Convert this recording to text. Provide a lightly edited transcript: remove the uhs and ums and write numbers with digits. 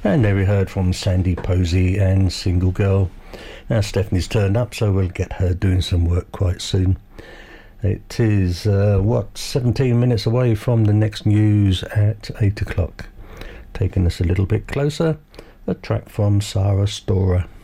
And there we heard from Sandy Posey and Single Girl. Now Stephanie's turned up, so we'll get her doing some work quite soon. It is, 17 minutes away from the next news at 8 o'clock. Taking us a little bit closer, a track from Sarah Storer.